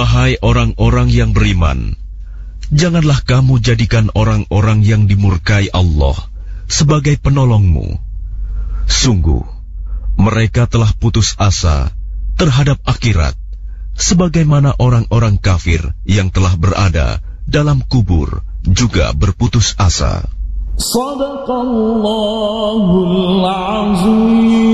Wahai orang-orang yang beriman, janganlah kamu jadikan orang-orang yang dimurkai Allah sebagai penolongmu. Sungguh, mereka telah putus asa terhadap akhirat, sebagaimana orang-orang kafir yang telah berada dalam kubur juga berputus asa. Shadaqallahul Azim.